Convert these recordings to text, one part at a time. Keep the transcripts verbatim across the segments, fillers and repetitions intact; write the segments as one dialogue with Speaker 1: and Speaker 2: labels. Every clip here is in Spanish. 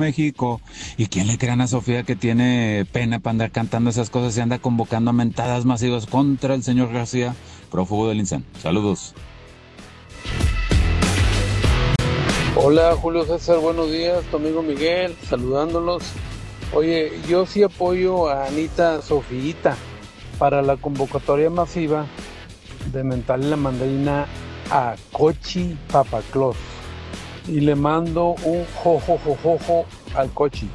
Speaker 1: México. ¿Y quién le crean a Sofía que tiene pena para andar cantando esas cosas y anda convocando a mentadas masivas contra el señor García, prófugo del INSAN? Saludos.
Speaker 2: Hola Julio César, buenos días, tu amigo Miguel, saludándolos. Oye, yo sí apoyo a Anita Sofíita para la convocatoria masiva de mentarle la mandarina a Cochi Papaclos. Y le mando un jojojojojo al Cochi.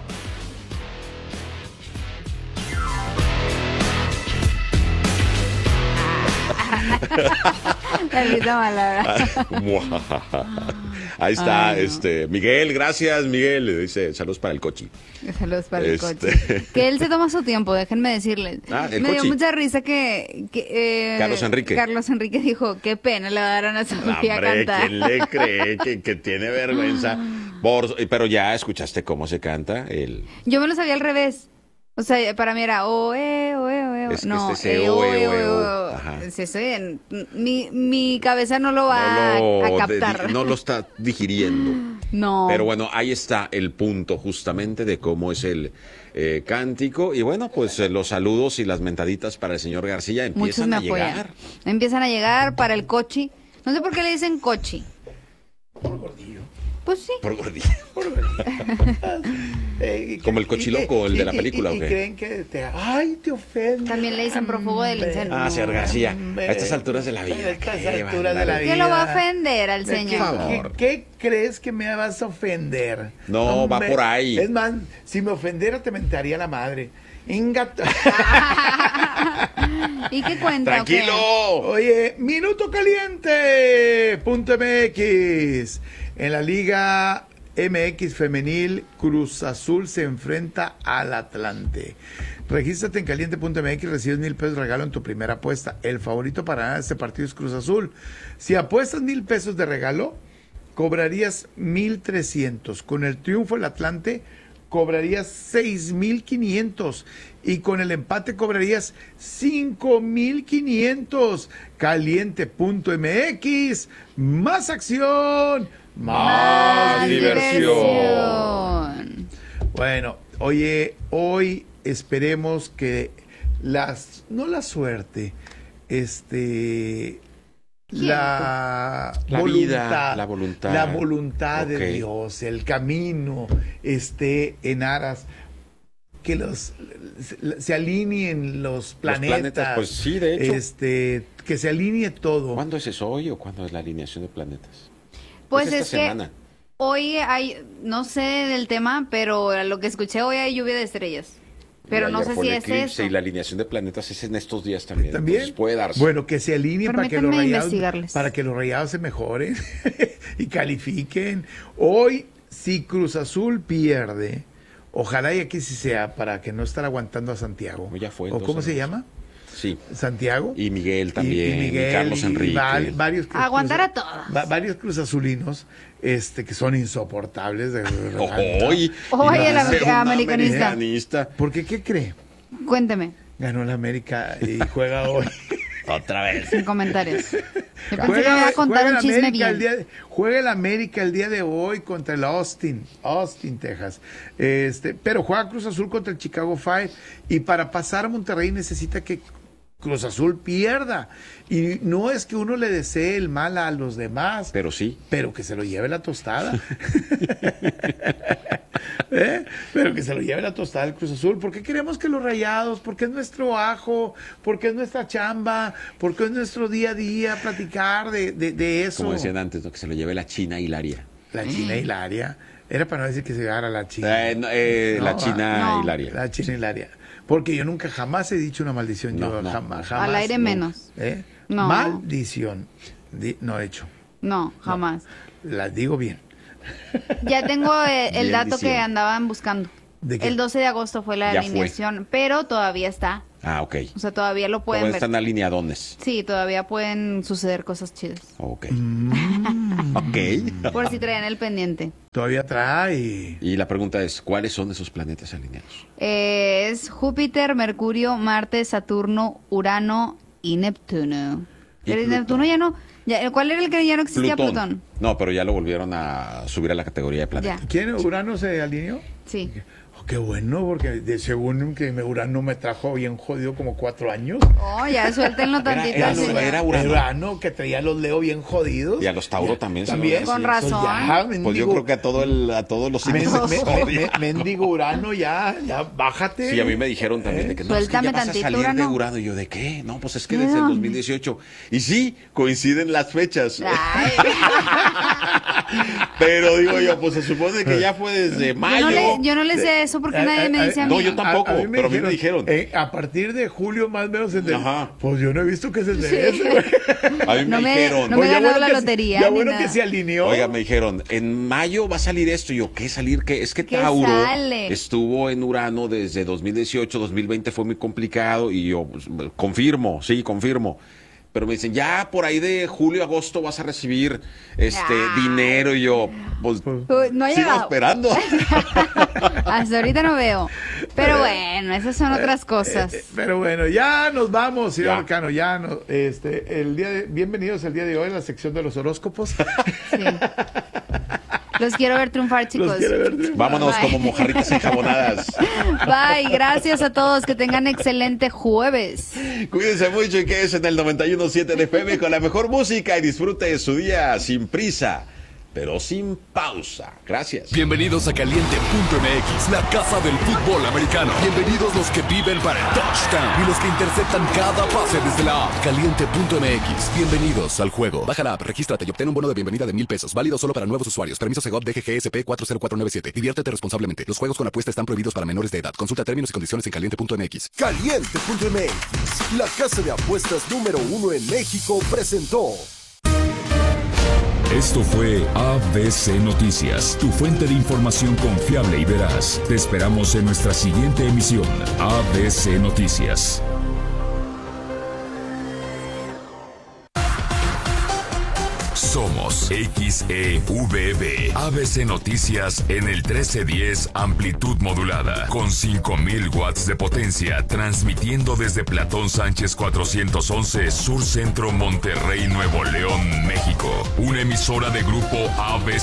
Speaker 3: Ahí está,
Speaker 4: Ay, no.
Speaker 3: este, Miguel, gracias, Miguel, le dice saludos para el Cochi.
Speaker 4: Saludos para
Speaker 3: Este-
Speaker 4: el coche. Que él se toma su tiempo, déjenme decirles.
Speaker 3: Ah, el
Speaker 4: Me dio
Speaker 3: Cochi.
Speaker 4: mucha risa que, que, eh,
Speaker 3: Carlos Enrique.
Speaker 4: Carlos Enrique dijo, qué pena le va a dar a Ana Sofía a
Speaker 3: Hombre,
Speaker 4: cantar.
Speaker 3: ¿quién le cree que, que tiene vergüenza? Por- pero ya escuchaste cómo se canta el...
Speaker 4: Yo me lo sabía al revés. O sea, para mí era oe, oe, oe, oe.
Speaker 3: Es-
Speaker 4: No,
Speaker 3: este es
Speaker 4: eh,
Speaker 3: oe,
Speaker 4: oe,
Speaker 3: oe,
Speaker 4: oe,
Speaker 3: oe.
Speaker 4: oe.
Speaker 3: Ajá.
Speaker 4: Sí, sí, mi, mi cabeza no lo va
Speaker 3: no,
Speaker 4: a, a
Speaker 3: lo
Speaker 4: captar.
Speaker 3: de- no lo está digiriendo.
Speaker 4: No.
Speaker 3: Pero bueno, ahí está el punto justamente de cómo es el eh, cántico. Y bueno, pues eh, los saludos y las mentaditas para el señor García
Speaker 4: Muchos
Speaker 3: empiezan
Speaker 4: me
Speaker 3: a
Speaker 4: apoyan.
Speaker 3: llegar.
Speaker 4: Empiezan a llegar para el cochi. No sé por qué le dicen cochi.
Speaker 5: Por gordillo.
Speaker 4: Pues sí.
Speaker 3: Por gordillo.
Speaker 5: Por gordillo. Eh,
Speaker 3: Como el cochiloco, el de la
Speaker 5: y-
Speaker 3: película,
Speaker 5: y-
Speaker 3: ¿o
Speaker 5: y
Speaker 3: qué?
Speaker 5: creen que te... Ay, te ofende.
Speaker 4: También le dicen prófugo del incendio.
Speaker 3: Ah, señor García,
Speaker 5: Hombre.
Speaker 3: a estas alturas de la vida.
Speaker 5: A estas
Speaker 3: ¿qué
Speaker 5: alturas
Speaker 3: va a
Speaker 5: de la
Speaker 3: andar?
Speaker 5: vida.
Speaker 4: ¿Qué lo va a ofender al
Speaker 5: ¿De
Speaker 4: señor?
Speaker 5: ¿Qué,
Speaker 3: Por favor.
Speaker 5: qué- qué crees que me vas a ofender?
Speaker 3: No, va por ahí.
Speaker 5: Es más, si me ofendiera te mentaría la madre. Ingato.
Speaker 4: ¿Y qué cuenta? o qué?
Speaker 3: ¡Tranquilo!
Speaker 5: Oye, minuto caliente. Punto M X. En la Liga M X femenil, Cruz Azul se enfrenta al Atlante. Regístrate en caliente punto M X, recibes mil pesos de regalo en tu primera apuesta. El favorito para ganar este partido es Cruz Azul. Si apuestas mil pesos de regalo, cobrarías mil trescientos. Con el triunfo del Atlante, cobrarías seis mil quinientos. Y con el empate cobrarías cinco mil quinientos. caliente punto M X. Más acción. Más,
Speaker 3: Más
Speaker 5: diversión.
Speaker 4: diversión.
Speaker 5: Bueno, oye, hoy esperemos que las, no la suerte, este,
Speaker 4: ¿Quién?
Speaker 5: la,
Speaker 3: La
Speaker 5: voluntad,
Speaker 3: vida, la voluntad.
Speaker 5: la voluntad
Speaker 3: Ok.
Speaker 5: de Dios, el camino esté en aras, que los se, se alineen los planetas,
Speaker 3: planetas, pues sí, de hecho.
Speaker 5: este, que se alinee todo.
Speaker 3: ¿Cuándo es eso hoy o cuándo es la alineación de planetas?
Speaker 4: Pues
Speaker 3: esta
Speaker 4: es que
Speaker 3: semana.
Speaker 4: hoy hay, no sé del tema, pero lo que escuché hoy hay lluvia de estrellas. Pero
Speaker 3: Y
Speaker 4: no
Speaker 3: ayer
Speaker 4: sé
Speaker 3: fue
Speaker 4: si
Speaker 3: el
Speaker 4: es
Speaker 3: eclipse
Speaker 4: eso.
Speaker 3: Y la alineación de planetas es en estos días también.
Speaker 5: También.
Speaker 3: Entonces puede darse.
Speaker 5: Bueno, que se alineen para que los
Speaker 4: Permítanme
Speaker 5: rayados,
Speaker 4: investigarles.
Speaker 5: para que los rayados se mejoren y califiquen. Hoy, si Cruz Azul pierde, ojalá y aquí sí sea para que no estar aguantando a Santiago.
Speaker 3: Ya fue,
Speaker 5: ¿O cómo
Speaker 3: entonces.
Speaker 5: se llama?
Speaker 3: Sí.
Speaker 5: Santiago.
Speaker 3: Y Miguel también. Y,
Speaker 5: Miguel,
Speaker 3: Carlos
Speaker 5: y
Speaker 3: Enrique.
Speaker 5: va- varios Cruz-
Speaker 4: Aguantar a
Speaker 5: Cruz-
Speaker 4: todos.
Speaker 5: va- varios Cruz Azulinos este, que son insoportables. De, de-
Speaker 3: Hoy.
Speaker 4: Hoy el
Speaker 3: va a ser un
Speaker 4: americanista.
Speaker 3: americanista.
Speaker 5: ¿Por qué? ¿Qué cree?
Speaker 4: Cuénteme,
Speaker 5: Ganó la América y juega hoy.
Speaker 3: Otra vez.
Speaker 4: sin comentarios. Yo pensé que me
Speaker 5: Juega,
Speaker 4: iba a contar
Speaker 5: juega
Speaker 4: un
Speaker 5: el
Speaker 4: chisme
Speaker 5: América el
Speaker 4: bien.
Speaker 5: día de- juega el América el día de hoy contra el Austin, Austin, Texas. Este, pero juega Cruz Azul contra el Chicago Fire y para pasar a Monterrey necesita que Cruz Azul pierda. Y no es que uno le desee el mal a los demás,
Speaker 3: Pero sí.
Speaker 5: pero que se lo lleve la tostada. ¿Eh? Pero que se lo lleve la tostada el Cruz Azul. ¿Por qué queremos que los Rayados? Porque es nuestro ajo, porque es nuestra chamba, porque es nuestro día a día platicar de, de, de eso.
Speaker 3: Como decían antes, ¿no? Que se lo lleve la China Hilaria.
Speaker 5: La China Hilaria. Era para no decir que se llevara la China.
Speaker 3: Eh, no, eh,
Speaker 5: No,
Speaker 3: la China
Speaker 4: no.
Speaker 3: Hilaria.
Speaker 5: La China Hilaria. Porque yo nunca jamás he dicho una maldición.
Speaker 3: No,
Speaker 5: yo
Speaker 3: no.
Speaker 5: jamás, jamás.
Speaker 4: Al aire
Speaker 5: no.
Speaker 4: menos.
Speaker 5: ¿Eh?
Speaker 4: No.
Speaker 5: Maldición. Di- no he hecho.
Speaker 4: No, jamás.
Speaker 5: Las digo bien.
Speaker 4: Ya tengo eh, el
Speaker 3: Bien
Speaker 4: dato que
Speaker 3: diciendo.
Speaker 4: andaban buscando.
Speaker 5: ¿De qué?
Speaker 4: El doce de agosto fue la
Speaker 3: Ya fue.
Speaker 4: alineación, pero todavía está.
Speaker 3: Ah, ok.
Speaker 4: O sea, todavía lo pueden
Speaker 3: Como
Speaker 4: ver.
Speaker 3: están alineadones.
Speaker 4: Sí, todavía pueden suceder cosas chidas.
Speaker 3: Ok.
Speaker 5: Mm.
Speaker 3: Ok.
Speaker 4: Por si traían el pendiente.
Speaker 5: Todavía trae.
Speaker 3: Y la pregunta es, ¿cuáles son esos planetas alineados?
Speaker 4: Eh, es Júpiter, Mercurio, Marte, Saturno, Urano y Neptuno.
Speaker 3: ¿Y
Speaker 4: Pero
Speaker 3: Plutón?
Speaker 4: Neptuno ya no, Ya, ¿cuál era el que ya no existía?
Speaker 3: Plutón.
Speaker 4: Plutón.
Speaker 3: No, pero ya lo volvieron a subir a la categoría de planeta.
Speaker 4: Ya.
Speaker 5: ¿Quién? ¿Urano se alineó?
Speaker 4: Sí.
Speaker 5: Oh, qué bueno, porque de, según que me- Urano me trajo bien jodido como cuatro años.
Speaker 4: Oh, ya suéltenlo tantito.
Speaker 3: era-
Speaker 4: al señor.
Speaker 3: era Urano.
Speaker 5: Urano, que traía a los Leo bien jodidos.
Speaker 3: Y a los Tauro también se lo
Speaker 5: También.
Speaker 3: decía.
Speaker 4: Con razón.
Speaker 5: Ya,
Speaker 3: Pues yo
Speaker 5: mendigo-
Speaker 3: creo que a todo el, a todos los
Speaker 5: men-
Speaker 3: signos
Speaker 5: me-
Speaker 3: se
Speaker 5: me-
Speaker 3: jodió.
Speaker 5: me- mendigo Urano, ya, ya, bájate.
Speaker 3: Sí, a mí me dijeron también de que no, es que
Speaker 4: Suéltame
Speaker 3: ya vas a
Speaker 4: tantito,
Speaker 3: salir de
Speaker 4: Urano.
Speaker 3: Urano. Y yo, ¿de qué? No, pues es que
Speaker 4: ¿De
Speaker 3: desde el
Speaker 4: dónde?
Speaker 3: dos mil dieciocho. Y sí, coinciden las fechas.
Speaker 4: Ay.
Speaker 3: Pero digo yo, pues se supone que ya fue desde
Speaker 4: Yo
Speaker 3: mayo.
Speaker 4: no, le, yo no le sé eso porque
Speaker 5: A-
Speaker 4: nadie
Speaker 5: a-
Speaker 4: me
Speaker 5: a-
Speaker 4: dice a mí.
Speaker 3: No, yo tampoco, pero a mí me dijeron.
Speaker 5: eh, a partir de julio más o menos. En el-
Speaker 3: Ajá.
Speaker 5: Pues yo no he visto que se
Speaker 4: Sí.
Speaker 5: dé eso, güey.
Speaker 3: A mí me
Speaker 4: No me-
Speaker 3: dijeron.
Speaker 4: no me he
Speaker 5: Pues ya
Speaker 4: ganado
Speaker 5: bueno
Speaker 4: la
Speaker 5: que se-
Speaker 4: lotería,
Speaker 5: Ya
Speaker 4: ni
Speaker 5: bueno
Speaker 4: nada.
Speaker 5: que se alineó.
Speaker 3: Oiga, me dijeron, en mayo va a salir esto. Y yo, ¿qué salir? ¿Qué? Es que
Speaker 4: ¿Qué
Speaker 3: Tauro
Speaker 4: sale?
Speaker 3: estuvo en Urano desde dos mil dieciocho, dos mil veinte fue muy complicado. Y yo, pues, confirmo, sí, confirmo. Pero me dicen, ya por ahí de julio, agosto vas a recibir este
Speaker 4: Ay.
Speaker 3: dinero. Y yo, pues,
Speaker 4: Uy, no ha
Speaker 3: sigo
Speaker 4: llegado.
Speaker 3: esperando.
Speaker 4: Hasta ahorita no veo. Pero bueno, esas son otras cosas.
Speaker 5: Eh, Pero bueno, ya nos vamos, señor
Speaker 3: Ya.
Speaker 5: Cano, ya no, este, el día de, bienvenidos el día de hoy a la sección de los horóscopos.
Speaker 4: Sí. Los quiero ver triunfar, chicos.
Speaker 5: Los quiero ver triunfar.
Speaker 3: Vámonos
Speaker 4: Bye.
Speaker 3: como mojarritas enjabonadas.
Speaker 4: Bye, gracias a todos, que tengan excelente jueves.
Speaker 3: Cuídense mucho y quédense en el noventa y uno punto siete de F M con la mejor música y disfrute de su día sin prisa, pero sin pausa. Gracias.
Speaker 6: Bienvenidos a Caliente punto M X, la casa del fútbol americano. Bienvenidos los que viven para el touchdown y los que interceptan cada pase desde la app. Caliente punto M X, bienvenidos al juego. Baja la app, regístrate y obtén un bono de bienvenida de mil pesos. Válido solo para nuevos usuarios. Permiso Segov D G G S P cuatro cero cuatro nueve siete. Diviértete responsablemente. Los juegos con apuesta están prohibidos para menores de edad. Consulta términos y condiciones en caliente punto M X.
Speaker 7: Caliente punto M X, la casa de apuestas número uno en México, presentó.
Speaker 8: Esto fue A B C Noticias, tu fuente de información confiable y veraz. Te esperamos en nuestra siguiente emisión, A B C Noticias. Somos X E V B, A B C Noticias en el trece diez amplitud modulada, con cinco mil watts de potencia, transmitiendo desde Platón Sánchez cuatrocientos once, Sur Centro, Monterrey, Nuevo León, México. Una emisora de grupo A B C.